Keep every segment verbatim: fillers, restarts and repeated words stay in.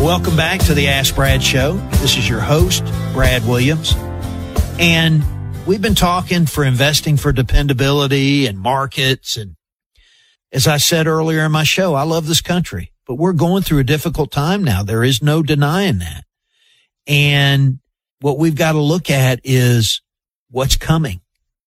Welcome back to the Ask Brad Show. This is your host, Brad Williams. And we've been talking for investing for dependability and markets. And as I said earlier in my show, I love this country, but we're going through a difficult time now. There is no denying that. And what we've got to look at is what's coming.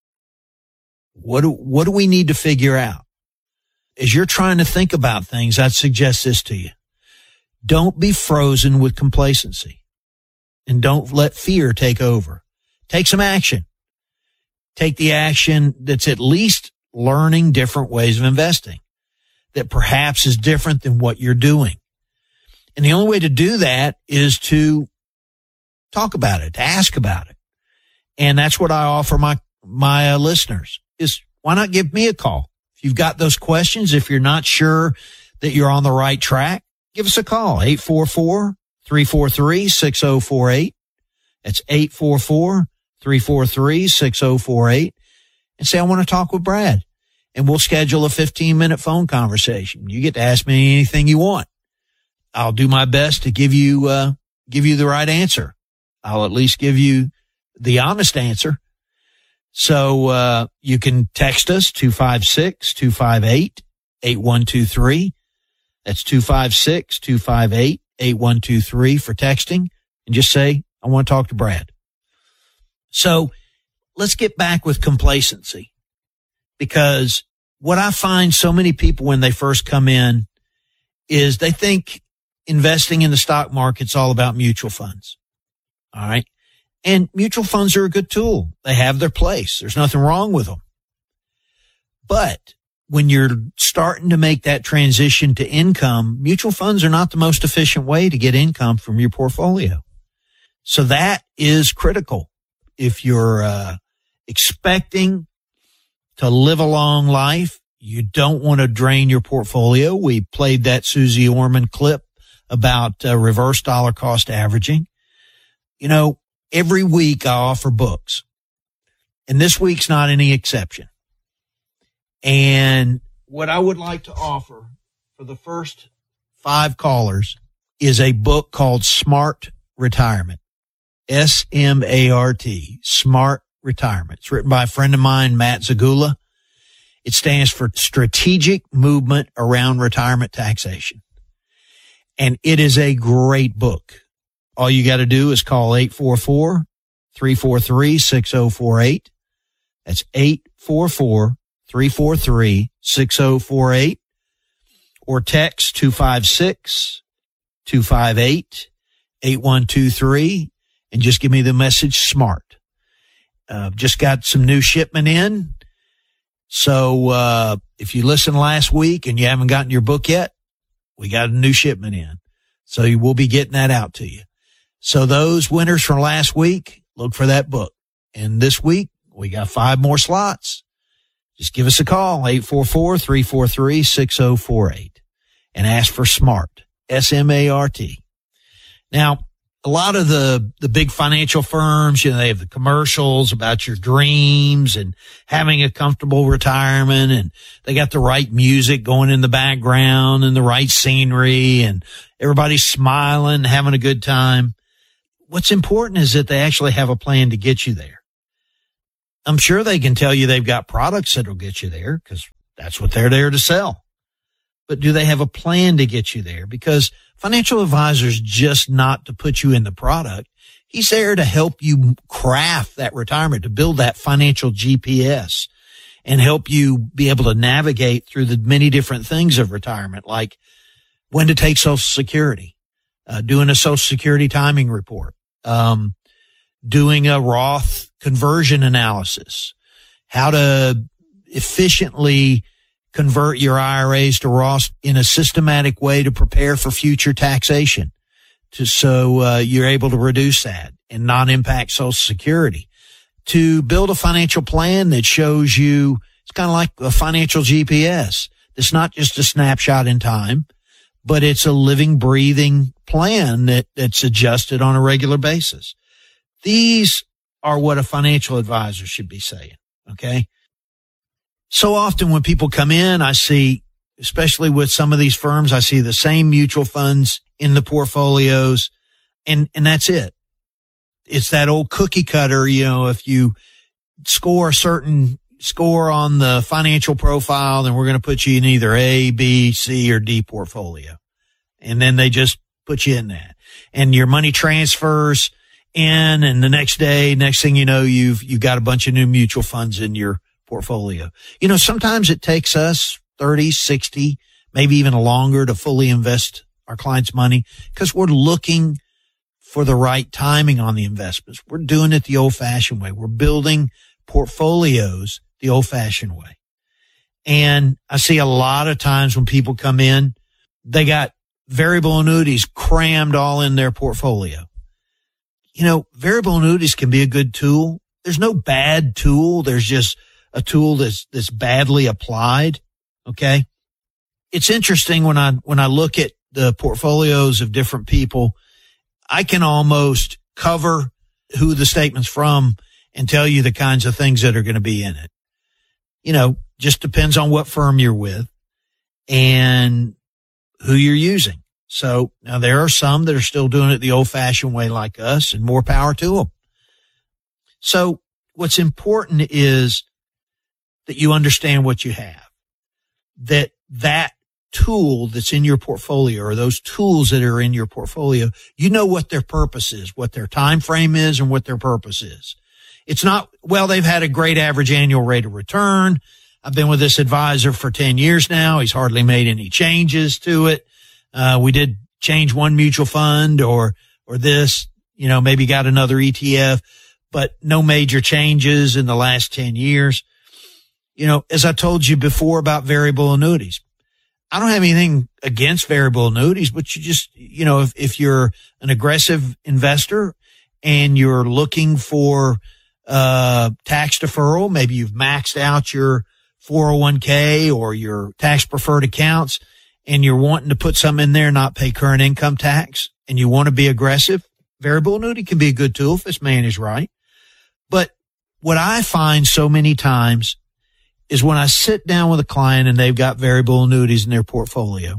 What do, what do we need to figure out? As you're trying to think about things, I'd suggest this to you. Don't be frozen with complacency, and don't let fear take over. Take some action. Take the action that's at least learning different ways of investing that perhaps is different than what you're doing. And the only way to do that is to talk about it, to ask about it. And that's what I offer my, my uh, listeners is why not give me a call? If you've got those questions, if you're not sure that you're on the right track, give us a call, eight four four, three four three, six zero four eight. That's eight four four, three four three, six zero four eight. And say, I want to talk with Brad. And we'll schedule a fifteen minute phone conversation. You get to ask me anything you want. I'll do my best to give you, uh, give you the right answer. I'll at least give you the honest answer. So, uh, you can text us two five six, two five eight, eight one two three. That's two five six, two five eight, eight one two three for texting, and just say, I want to talk to Brad. So let's get back with complacency, because what I find so many people when they first come in is they think investing in the stock market's all about mutual funds. All right. And mutual funds are a good tool. They have their place. There's nothing wrong with them. But when you're starting to make that transition to income, mutual funds are not the most efficient way to get income from your portfolio. So that is critical. If you're uh, expecting to live a long life, you don't want to drain your portfolio. We played that Susie Orman clip about uh, reverse dollar cost averaging. You know, every week I offer books, and this week's not any exception. And what I would like to offer for the first five callers is a book called Smart Retirement. S M A R T, Smart Retirement. It's written by a friend of mine, Matt Zagula. It stands for Strategic Movement Around Retirement Taxation. And it is a great book. All you got to do is call eight four four, three four three, six zero four eight. That's eight four four, three four three, six zero four eight, or text two five six, two five eight, eight one two three, and just give me the message SMART. Uh, just got some new shipment in. So, uh, if you listened last week and you haven't gotten your book yet, we got a new shipment in. So you will be getting that out to you. So those winners from last week, look for that book. And this week, we got five more slots. Just give us a call, eight four four, three four three, six zero four eight, and ask for SMART, S M A R T. Now, a lot of the, the big financial firms, you know, they have the commercials about your dreams and having a comfortable retirement, and they got the right music going in the background and the right scenery, and everybody's smiling, having a good time. What's important is that they actually have a plan to get you there. I'm sure they can tell you they've got products that'll get you there because that's what they're there to sell. But do they have a plan to get you there? Because financial advisor's just not to put you in the product. He's there to help you craft that retirement, to build that financial G P S and help you be able to navigate through the many different things of retirement, like when to take Social Security, uh, doing a Social Security timing report, um, doing a Roth conversion analysis, how to efficiently convert your I R As to Roth in a systematic way to prepare for future taxation, to so uh, you're able to reduce that and not impact Social Security, to build a financial plan that shows you, it's kind of like a financial G P S. It's not just a snapshot in time, but it's a living, breathing plan that, that's adjusted on a regular basis. These are what a financial advisor should be saying, okay? So often when people come in, I see, especially with some of these firms, I see the same mutual funds in the portfolios, and, and that's it. It's that old cookie cutter, you know, if you score a certain score on the financial profile, then we're going to put you in either A, B, C, or D portfolio. And then they just put you in that. And your money transfers in, and the next day, next thing you know, you've, you've got a bunch of new mutual funds in your portfolio. You know, sometimes it takes us thirty, sixty, maybe even longer to fully invest our clients' money because we're looking for the right timing on the investments. We're doing it the old-fashioned way. We're building portfolios the old-fashioned way. And I see a lot of times when people come in, they got variable annuities crammed all in their portfolio. You know, variable annuities can be a good tool. There's no bad tool. There's just a tool that's, that's badly applied. Okay. It's interesting when I, when I look at the portfolios of different people, I can almost cover who the statement's from and tell you the kinds of things that are going to be in it. You know, just depends on what firm you're with and who you're using. So now there are some that are still doing it the old fashioned way like us, and more power to them. So what's important is that you understand what you have, that that tool that's in your portfolio, or those tools that are in your portfolio, you know what their purpose is, what their time frame is, and what their purpose is. It's not, well, they've had a great average annual rate of return. I've been with this advisor for ten years now. He's hardly made any changes to it. Uh, we did change one mutual fund or, or this, you know, maybe got another E T F, but no major changes in the last ten years. You know, as I told you before about variable annuities, I don't have anything against variable annuities, but you just, you know, if, if you're an aggressive investor and you're looking for uh tax deferral, maybe you've maxed out your four oh one k or your tax preferred accounts and you're wanting to put some in there, not pay current income tax, and you want to be aggressive, variable annuity can be a good tool if it's managed right. But what I find so many times is when I sit down with a client and they've got variable annuities in their portfolio,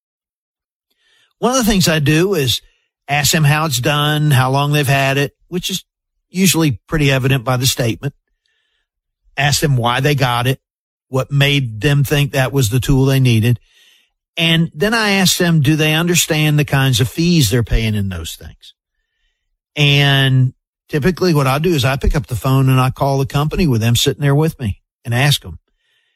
one of the things I do is ask them how it's done, how long they've had it, which is usually pretty evident by the statement. Ask them why they got it, what made them think that was the tool they needed. And then I ask them, do they understand the kinds of fees they're paying in those things? And typically what I do is I pick up the phone and I call the company with them sitting there with me and ask them.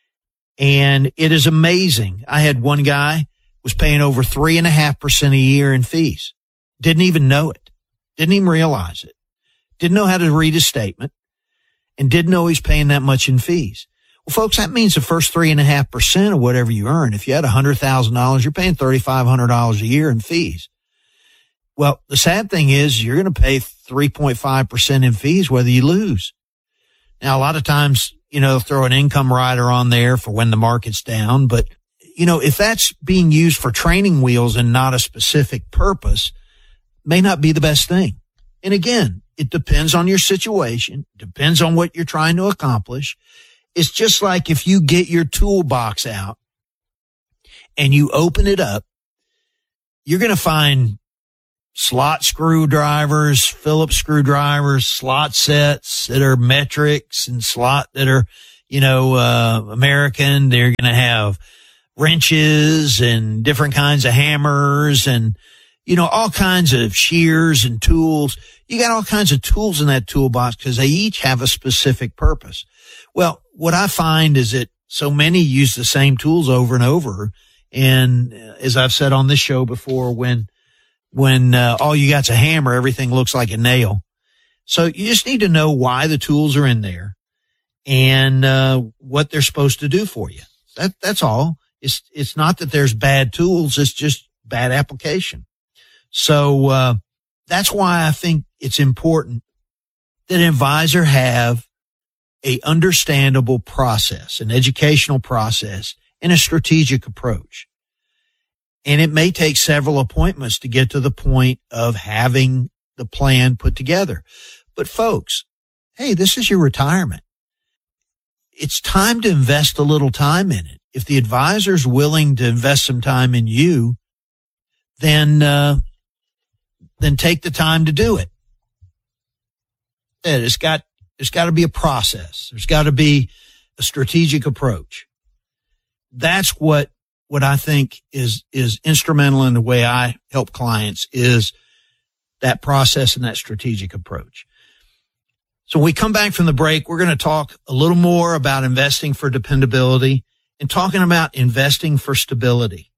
And it is amazing. I had one guy was paying over three and a half percent a year in fees. Didn't even know it. Didn't even realize it. Didn't know how to read his statement and didn't know he's paying that much in fees. Well, folks, that means the first three and a half percent of whatever you earn. If you had a hundred thousand dollars, you're paying thirty-five hundred dollars a year in fees. Well, the sad thing is you're going to pay three point five percent in fees whether you lose. Now, a lot of times, you know, throw an income rider on there for when the market's down. But, you know, if that's being used for training wheels and not a specific purpose, may not be the best thing. And again, it depends on your situation, depends on what you're trying to accomplish. It's just like if you get your toolbox out and you open it up, you're going to find slot screwdrivers, Phillips screwdrivers, slot sets that are metrics and slot that are, you know, uh, American. They're going to have wrenches and different kinds of hammers and, you know, all kinds of shears and tools. You got all kinds of tools in that toolbox because they each have a specific purpose. Well, what I find is that so many use the same tools over and over. And as I've said on this show before, when, when, uh, all you got's a hammer, everything looks like a nail. So you just need to know why the tools are in there and, uh, what they're supposed to do for you. That, that's all. It's, it's not that there's bad tools. It's just bad application. So, uh, that's why I think it's important that an advisor have a understandable process, an educational process, and a strategic approach. And it may take several appointments to get to the point of having the plan put together. But folks, hey, this is your retirement. it's time to invest a little time in it. If the advisor's willing to invest some time in you, then, uh, then take the time to do it. It's got, it's got to be a process. There's got to be a strategic approach. That's what, what I think is, is instrumental in the way I help clients, is that process and that strategic approach. So when we come back from the break, we're going to talk a little more about investing for dependability and talking about investing for stability.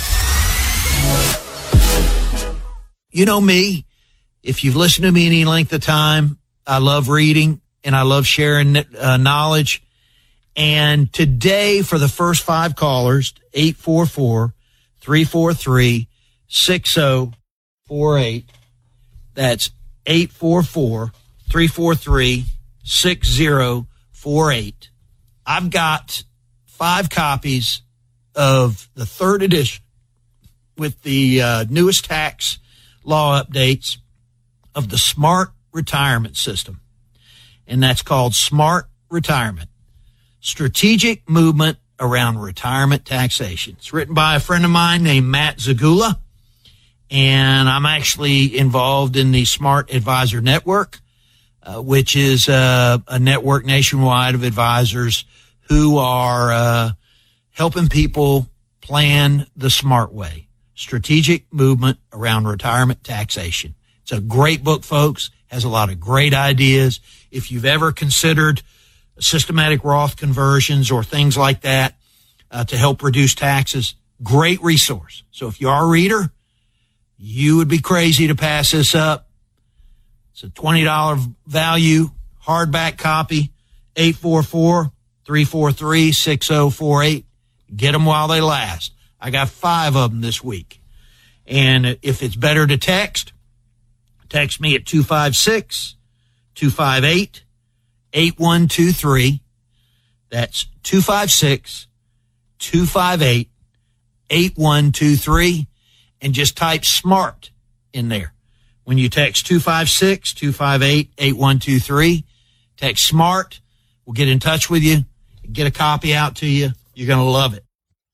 You know me, if you've listened to me any length of time, I love reading and I love sharing uh, knowledge. And today, for the first five callers, eight four four, three four three, six zero four eight. That's eight four four, three four three, six zero four eight. I've got five copies of the third edition with the uh, newest tax law updates of the Smart Retirement System. And that's called Smart Retirement: Strategic Movement Around Retirement Taxation. It's written by a friend of mine named Matt Zagula, and I'm actually involved in the Smart Advisor Network, uh, which is uh, a network nationwide of advisors who are uh, helping people plan the smart way. Strategic Movement Around Retirement Taxation. It's a great book, folks. Has a lot of great ideas. If you've ever considered systematic Roth conversions or things like that uh, to help reduce taxes, great resource. So if you are a reader, you would be crazy to pass this up. It's a twenty dollars value, hardback copy, eight four four, three four three, six zero four eight. Get them while they last. I got five of them this week. And if it's better to text, text me at two five six, two five eight, eight one two three. That's two five six, two five eight, eight one two three. And just type SMART in there. When you text two five six, two five eight, eight one two three, text SMART. We'll get in touch with you, get a copy out to you. You're going to love it.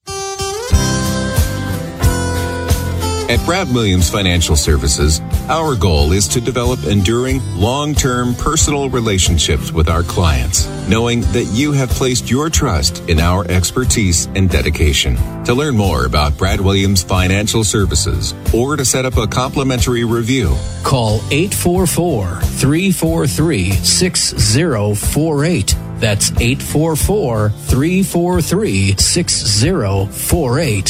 At Brad Williams Financial Services, our goal is to develop enduring, long-term personal relationships with our clients, knowing that you have placed your trust in our expertise and dedication. To learn more about Brad Williams Financial Services or to set up a complimentary review, call eight four four, three four three, six zero four eight. That's eight four four, three four three, six zero four eight.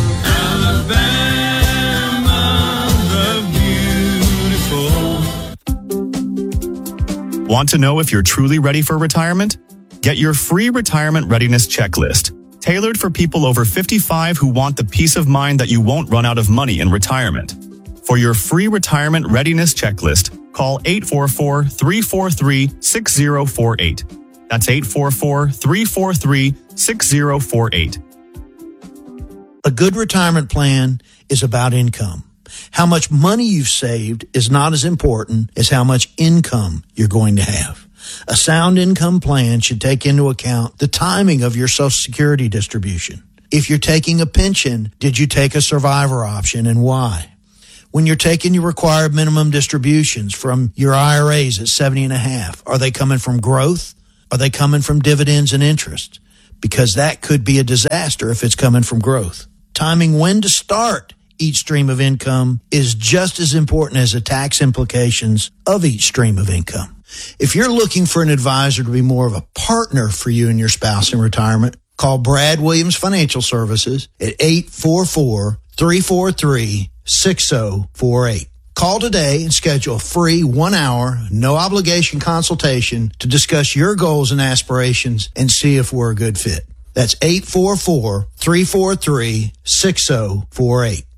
Want to know if you're truly ready for retirement? Get your free retirement readiness checklist, tailored for people over fifty-five who want the peace of mind that you won't run out of money in retirement. For your free retirement readiness checklist, call eight four four, three four three, six zero four eight. That's eight four four, three four three, six zero four eight. A good retirement plan is about income. How much money you've saved is not as important as how much income you're going to have. A sound income plan should take into account the timing of your Social Security distribution. If you're taking a pension, did you take a survivor option and why? When you're taking your required minimum distributions from your I R As at seventy and a half, are they coming from growth? Are they coming from dividends and interest? Because that could be a disaster if it's coming from growth. Timing when to start each stream of income is just as important as the tax implications of each stream of income. If you're looking for an advisor to be more of a partner for you and your spouse in retirement, call Brad Williams Financial Services at eight four four, three four three, six zero four eight. Call today and schedule a free one-hour, no-obligation consultation to discuss your goals and aspirations and see if we're a good fit. That's eight four four, three four three, six zero four eight.